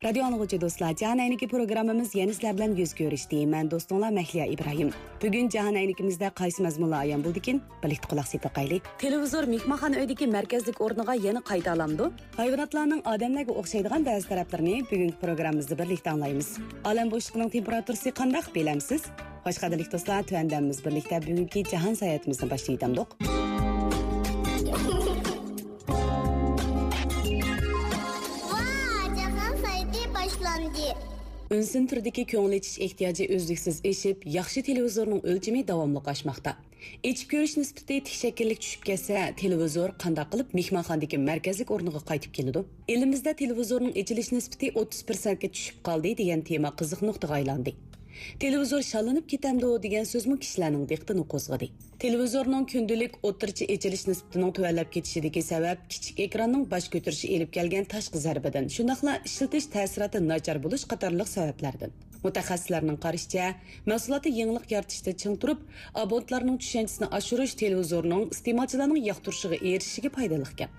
Radio anlıqçı dostlar, Cahan Ayniki programımız yeni sizler bilan yüz görüşdi. Ben dostunlar Məhliya İbrahim. Bugün Cahan Aynikimizde qaysi mazmunlar ayan buldikin, birlikte kulaq sepaqaylik. Televizor mehmonxona öydeki merkezlik orniga yana qayta alamdı. Hayvanatlarning odamlarga o'xshaydigan ba'zi taraflarini bugungi programmamizda birlikte anglaymiz. Alam bo'shligining temperaturasi qanday bilamsiz? Xo'sh qadrli do'stlar, tuandamiz birlikte bugungi Cahan sayatimizni boshlaydik. Ünsün türdeki köngül etiş ihtiyacı özlüksüz eşip, yaxşı televizorun ölçümü davamlı aşmakta. Eçip görüş nispeti teşekkürlük düşüp kelse, televizor qandaq qılıp mehmonxonadagi merkezlik orniga qaytib keladi. Elimizde televizorun echilish nispeti 30%ga tushib qoldi degan tema qiziq nuqtaga aylandi. Televizor şallanıp ketemdi o degan sözmü kişilerinin diqqatini qo'zg'adi. Televizorning kundalik o'tirchi echilish nisbatining tuvanlab ketishidagi sabab kichik ekranning bosh ko'tarishi elib kelgan tashqi zarbadan, shundaqla ishlatish ta'siroti nachar bo'lish qatorliq sabablardan. Mutaxassislarning qarashicha, mahsulotni yangilik yaratishda ching turib, abonentlarning tushanchisini oshirish televizorning iste'molchilarning yoqtirishiga erishishiga foydali ekan.